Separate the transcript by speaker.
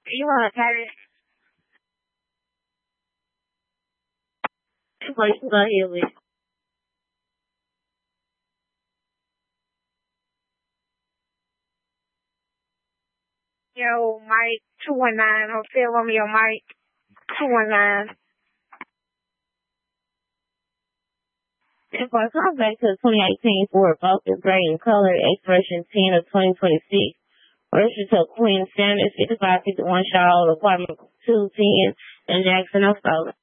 Speaker 1: You want to carry it? What you gonna hear with? Yo, Mike, 219, Hotel Romeo, Mike, 219. If I come back to the 2018 Ford Focus Gray in color, expiration 10 of 2026, registered to Queen Sanders, 5551 Shaw, apartment 210 in Jackson, Oklahoma.